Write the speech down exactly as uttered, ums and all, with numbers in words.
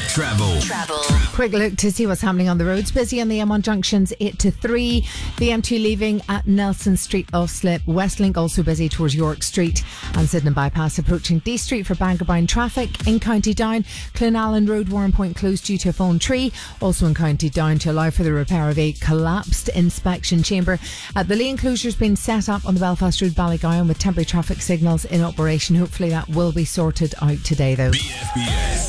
Travel. Travel. Quick look to see what's happening on the roads. Busy on the M one junctions eight to three. The M two leaving at Nelson Street off slip. Westlink also busy towards York Street. And Sydenham Bypass approaching D Street for Bangorbound traffic. In County Down, Clonallen Road, Warren Point closed due to a fallen tree. Also in County Down to allow for the repair of a collapsed inspection chamber. Uh, the lane closure's been set up on the Belfast Road Ballygowan with temporary traffic signals in operation. Hopefully that will be sorted out today though. B F B S